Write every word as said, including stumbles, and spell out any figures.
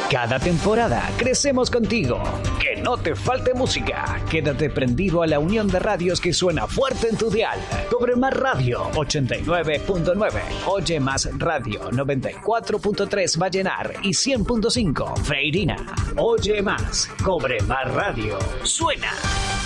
Cada temporada crecemos contigo. Que no te falte música. Quédate prendido a la unión de radios que suena fuerte en tu dial. Cobre Más Radio ochenta y nueve punto nueve. Oye Más Radio noventa y cuatro punto tres Vallenar y cien punto cinco Freirina. Oye Más. Cobre Más Radio. Suena.